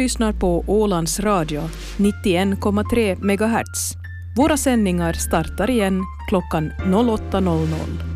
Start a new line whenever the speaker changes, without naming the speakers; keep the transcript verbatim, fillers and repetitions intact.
lyssnar på Ålands Radio nittioen komma tre megahertz. Våra sändningar startar igen klockan åtta noll noll.